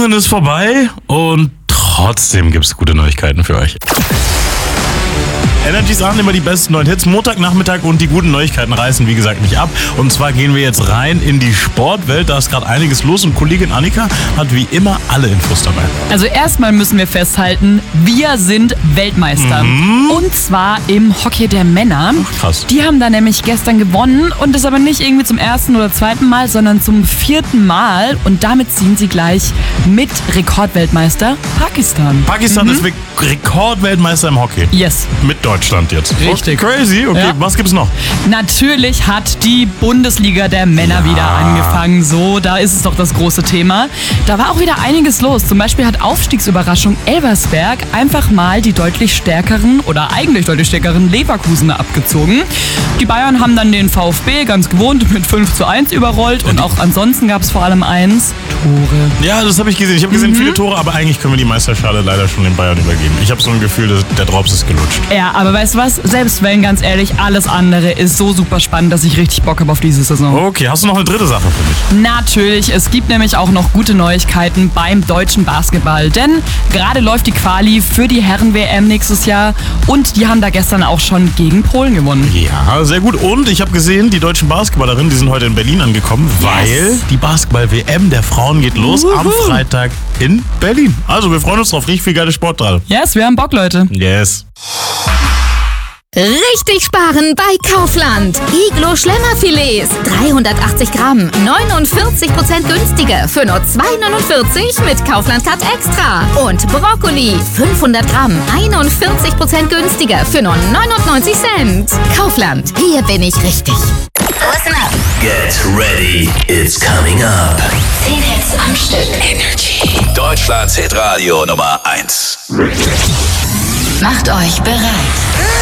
Wochenende ist vorbei und trotzdem gibt's gute Neuigkeiten für euch. Energy sagen immer die besten neuen Hits. Montagnachmittag und die guten Neuigkeiten reißen, wie gesagt, nicht ab. Und zwar gehen wir jetzt rein in die Sportwelt. Da ist gerade einiges los und Kollegin Annika hat wie immer alle Infos dabei. Also erstmal müssen wir festhalten, wir sind Weltmeister. Und zwar im Hockey der Männer. Ach, krass. Die haben da nämlich gestern gewonnen und das aber nicht irgendwie zum ersten oder zweiten Mal, sondern zum 4. Mal. Und damit ziehen sie gleich mit Rekordweltmeister Pakistan. Pakistan ist Rekordweltmeister im Hockey. Yes. Mit Deutschland jetzt. Richtig. Okay, crazy. Okay, Ja. Was gibt's noch? Natürlich hat die Bundesliga der Männer wieder angefangen. So, da ist es doch das große Thema. Da war auch wieder einiges los. Zum Beispiel hat Aufstiegsüberraschung Elversberg einfach mal die deutlich stärkeren oder eigentlich deutlich stärkeren Leverkusener abgezogen. Die Bayern haben dann den VfB ganz gewohnt mit 5:1 überrollt und auch ansonsten gab es vor allem 1 Tore. Ja, das habe ich gesehen. Ich habe gesehen viele Tore, aber eigentlich können wir die Meisterschale leider schon den Bayern übergeben. Ich habe so ein Gefühl, der Drops ist gelutscht. Ja, aber weißt du was? Selbst wenn, ganz ehrlich, alles andere ist so super spannend, dass ich richtig Bock habe auf diese Saison. Okay, hast du noch eine dritte Sache für mich? Natürlich, es gibt nämlich auch noch gute Neuigkeiten beim deutschen Basketball, denn gerade läuft die Quali für die Herren-WM nächstes Jahr und die haben da gestern auch schon gegen Polen gewonnen. Ja, sehr gut. Und ich habe gesehen, die deutschen Basketballerinnen, die sind heute in Berlin angekommen, weil die Basketball-WM der Frauen geht los am Freitag in Berlin. Also wir freuen uns drauf. Richtig viel geile Sport gerade. Yes, wir haben Bock, Leute. Yes. Richtig sparen bei Kaufland. Iglo Schlemmerfilets 380 Gramm, 49% günstiger für nur 2,49 mit Kaufland Card Extra. Und Brokkoli 500 Gramm, 41% günstiger für nur 99 Cent. Kaufland, hier bin ich richtig. Listen up. Get ready, it's coming up. 10 Hits am Stück. Energy. Deutschlands Hitradio Nummer 1. Macht euch bereit.